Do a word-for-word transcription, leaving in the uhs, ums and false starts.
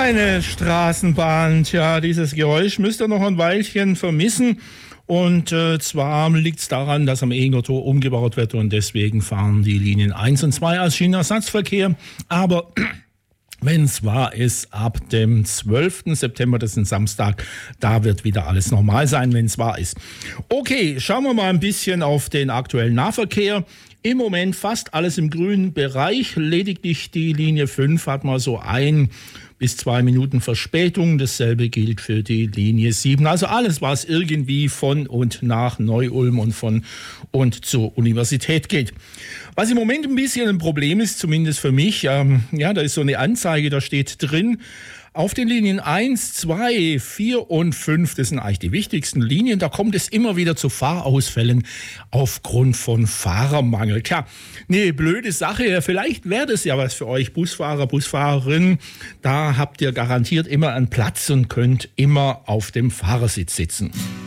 Eine Straßenbahn, tja, dieses Geräusch müsst ihr noch ein Weilchen vermissen. Und äh, zwar liegt es daran, dass am Ehinger Tor umgebaut wird und deswegen fahren die Linien eins und zwei als Schienenersatzverkehr. Aber wenn es wahr ist, ab dem zwölften September, das ist ein Samstag, da wird wieder alles normal sein, wenn es wahr ist. Okay, schauen wir mal ein bisschen auf den aktuellen Nahverkehr. Im Moment fast alles im grünen Bereich, lediglich die Linie fünf hat mal so ein bis zwei Minuten Verspätung. Dasselbe gilt für die Linie sieben. Also alles, was irgendwie von und nach Neu-Ulm und von und zur Universität geht. Was im Moment ein bisschen ein Problem ist, zumindest für mich, ähm, ja, da ist so eine Anzeige, da steht drin, auf den Linien eins, zwei, vier und fünf, das sind eigentlich die wichtigsten Linien, da kommt es immer wieder zu Fahrausfällen aufgrund von Fahrermangel. Tja, nee, blöde Sache, vielleicht wäre das ja was für euch, Busfahrer, Busfahrerin, da habt ihr garantiert immer einen Platz und könnt immer auf dem Fahrersitz sitzen.